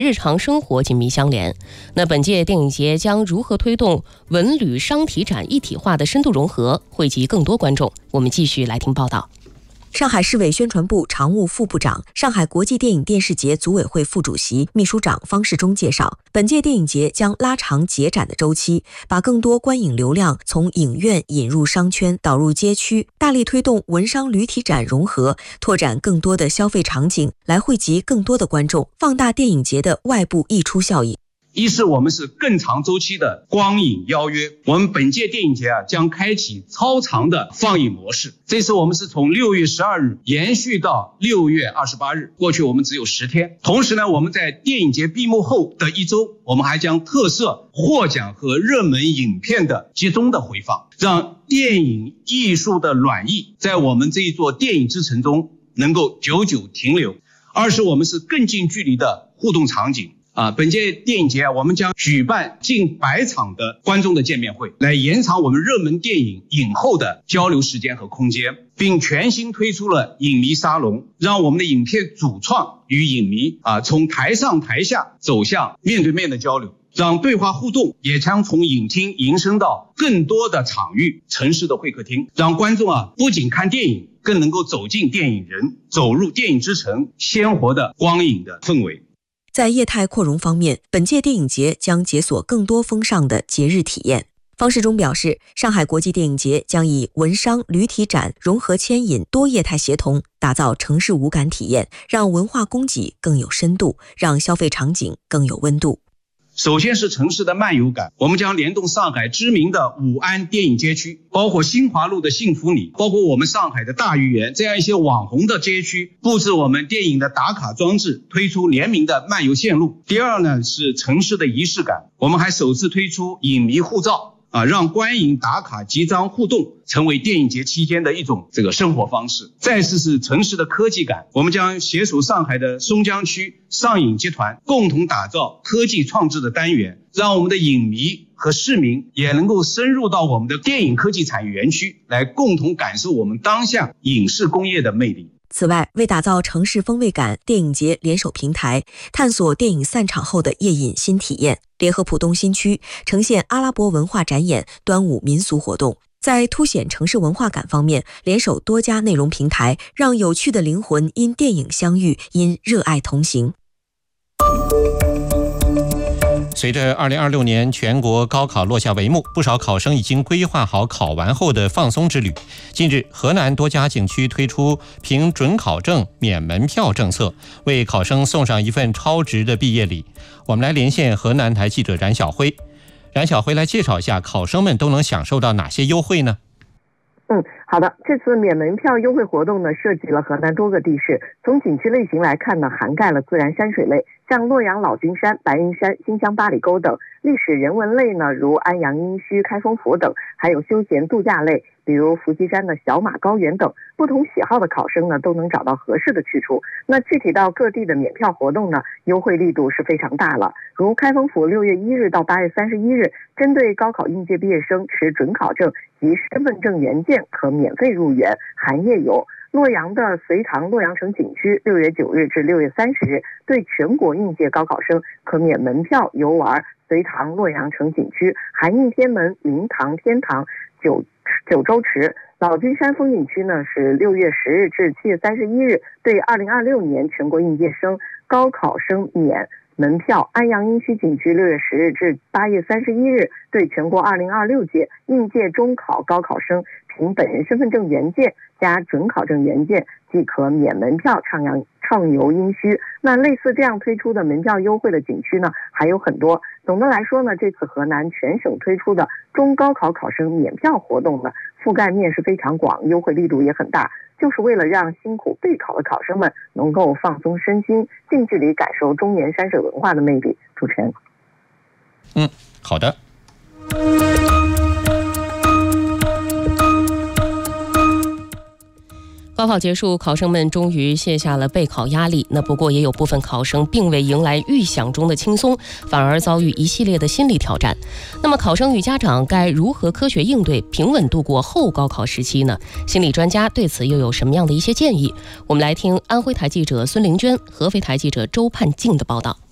日常生活紧密相连。那本届电影节将如何推动文旅商体展一体化的深度融合，惠及更多观众？我们继续来听报道。 上海市委宣传部常务副部长、上海国际电影电视节组委会副主席、秘书长方世忠介绍，本届电影节将拉长节展的周期，把更多观影流量从影院引入商圈，导入街区，大力推动文商旅体展融合，拓展更多的消费场景，来惠及更多的观众，放大电影节的外部溢出效应。 一是我们是更长周期的光影邀约，我们本届电影节将开启超长的放映模式。这次我们是从6月12日延续到6月28日，过去我们只有10天。同时呢，我们在电影节闭幕后的1周，我们还将特设获奖和热门影片的集中的回放，让电影艺术的暖意在我们这一座电影之城中能够久久停留。二是我们是更近距离的互动场景。本届电影节我们将举办近100场的观众的见面会，来延长我们热门电影影后的交流时间和空间，并全新推出了影迷沙龙，让我们的影片主创与影迷从台上台下走向面对面的交流，让对话互动也将从影厅延伸到更多的场域、城市的会客厅，让观众不仅看电影，更能够走进电影人，走入电影之城鲜活的光影的氛围。 在业态扩容方面，本届电影节将解锁更多风尚的节日体验。方世忠表示，上海国际电影节将以文商旅体展融合牵引，多业态协同，打造城市五感体验，让文化供给更有深度，让消费场景更有温度。 首先是城市的漫游感，我们将联动上海知名的武安电影街区，包括新华路的幸福里，包括我们上海的大鱼园，这样一些网红的街区，布置我们电影的打卡装置，推出联名的漫游线路。第二呢，是城市的仪式感，我们还首次推出影迷护照，让观影打卡集章互动成为电影节期间的一种生活方式。再次是城市的科技感，我们将携手上海的松江区上影集团，共同打造科技创制的单元，让我们的影迷和市民也能够深入到我们的电影科技产业园区，来共同感受我们当下影视工业的魅力。 此外，为打造城市风味感，电影节联手平台，探索电影散场后的夜饮新体验，联合浦东新区呈现阿拉伯文化展演、端午民俗活动。在凸显城市文化感方面，联手多家内容平台，让有趣的灵魂因电影相遇，因热爱同行。 随着2026年全国高考落下帷幕，不少考生已经规划好考完后的放松之旅。近日，河南多家景区推出凭准考证免门票政策，为考生送上一份超值的毕业礼。我们来连线河南台记者冉晓辉。冉晓辉来介绍一下，考生们都能享受到哪些优惠呢？ 好的，这次免门票优惠活动呢，涉及了河南多个地市。从景区类型来看呢，涵盖了自然山水类，像洛阳老君山、白云山、新乡八里沟等；历史人文类呢，如安阳殷墟、开封府等；还有休闲度假类，比如伏羲山的小马高原等。不同喜好的考生呢，都能找到合适的去处。那具体到各地的免票活动呢，优惠力度是非常大了。如开封府6月1日到8月31日，针对高考应届毕业生持准考证及身份证原件可免费入园含夜游。洛阳的隋唐洛阳城景区6月9日至6月30日，对全国应届高考生可免门票游玩隋唐洛阳城景区、含映天门、明堂、天堂、九州池。老君山风景区呢是6月10日至7月31日，对2026年全国应届生高考生免门票。安阳殷墟景区6月10日至8月31日，对全国2026届应届中考高考生凭本人身份证原件加准考证原件即可免门票畅游殷墟。那类似这样推出的门票优惠的景区呢还有很多。总的来说呢，这次河南全省推出的中高考考生免票活动呢，覆盖面是非常广，优惠力度也很大，就是为了让辛苦备考的考生们能够放松身心，近距离感受中原山水文化的魅力。主持人。 好的。 高考结束，考生们终于卸下了备考压力。那不过也有部分考生并未迎来预想中的轻松，反而遭遇一系列的心理挑战。那么考生与家长该如何科学应对，平稳度过后高考时期呢？心理专家对此又有什么样的一些建议？我们来听安徽台记者孙玲娟、合肥台记者周盼静的报道。